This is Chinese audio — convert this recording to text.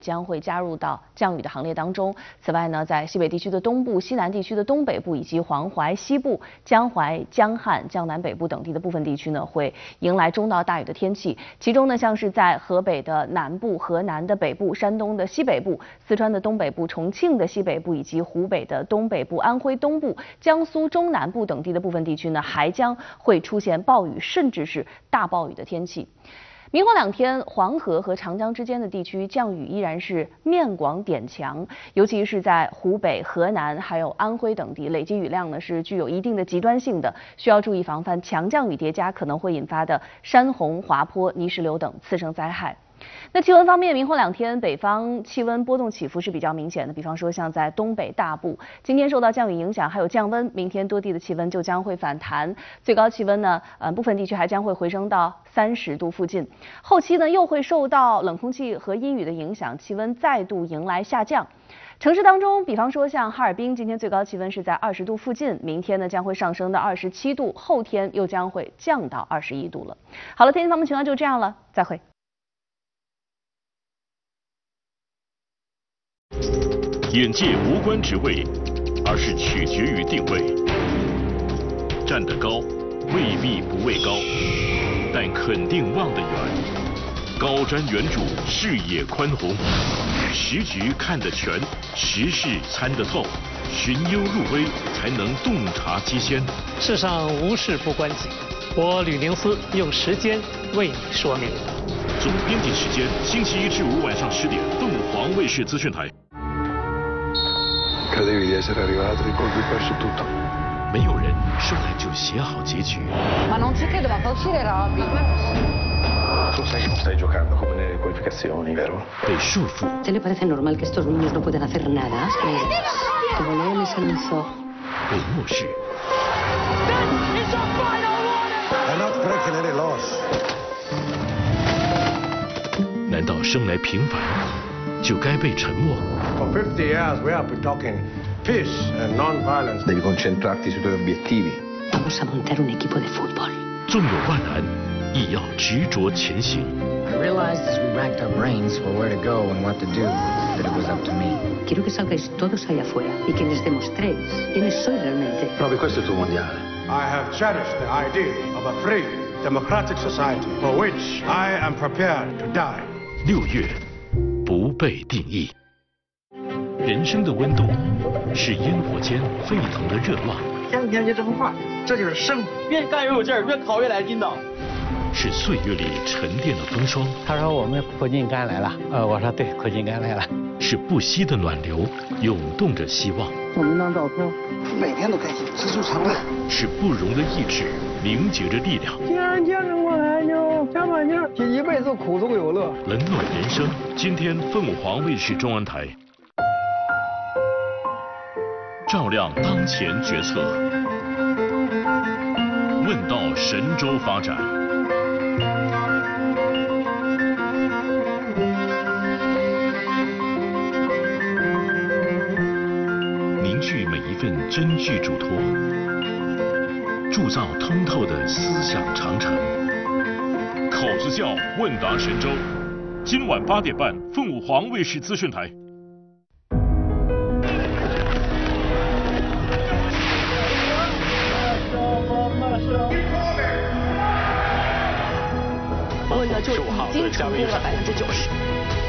将会加入到降雨的行列当中。此外呢，在西北地区的东部、西南地区的东北部以及黄淮西部、江淮、江汉、江南北部等地的部分地区呢，会迎来中到大雨的天气。其中呢，像是在河北的南部、河南的北部、山东的西北部、四川的东北部、重庆的西北部以及湖北的东北部、安徽东部、江苏中南部等地的部分地区呢，还将会出现暴雨甚至是大暴雨的天气。明后2天，黄河和长江之间的地区降雨依然是面广点强，尤其是在湖北、河南还有安徽等地，累积雨量呢是具有一定的极端性的，需要注意防范强降雨叠加可能会引发的山洪、滑坡、泥石流等次生灾害。那气温方面，明后2天北方气温波动起伏是比较明显的，比方说像在东北大部，今天受到降雨影响还有降温，明天多地的气温就将会反弹，最高气温呢，部分地区还将会回升到30度附近。后期呢又会受到冷空气和阴雨的影响，气温再度迎来下降。城市当中，比方说像哈尔滨，今天最高气温是在20度附近，明天呢将会上升到27度，后天又将会降到21度了。好了，天气方面情况就这样了，再会。 眼界无关职位，而是取决于定位。站得高，未必不畏高，但肯定望得远。高瞻远瞩，视野宽宏，时局看得全，时事参得透，寻幽入微，才能洞察机先。 世上无事不关己，我吕宁思用时间为你说明。 总编辑时间：星期1至5晚上10点，凤凰卫视资讯台。没有人生来就写好结局。 Ma non ci credo, ma può uscire Robby. Tu sai che non stai giocando come nelle qualificazioni, vero? 被束缚。 ¿Te le parece normal que estos niños no puedan hacer nada? Como Leo les anunció. 被漠视。 È not breaking any laws. 难道生来平凡就该被沉默？ For 50 years we have been talking peace and non-violence. Devi concentrarti sui tuoi obiettivi. Vamos a montar un equipo de fútbol. 纵有万难，亦要执着前行。 I realized as we racked our brains for where to go and what to do, that it was up to me. Quiero que salgáis todos allá afuera y que les demostréis quiénes sois realmente. Provi questo è il tuo mondiale. I have cherished the idea of a free, democratic society for which I am prepared to die. 6月，不被定义。人生的温度是烟火间沸腾的热望。 前几天就这幅画，这就是生。越干越有劲儿，越考越来劲道。 是岁月里沉淀的风霜。 他说我们苦尽甘来了，我说对，苦尽甘来了。 是不息的暖流，涌动着希望。 我们当照片， 每天都开心，知足常乐。 是不容的意志，凝结着力量。 既然坚持过来，就加把劲儿，这一辈子苦中有乐。 冷暖人生，今天凤凰卫视中文台。照亮当前决策，问道神州发展。凝聚每一份真挚嘱托，铸造通透的思想长城。口子窖问答神州，今晚8点半，凤凰卫视资讯台。 就已经成功了90%。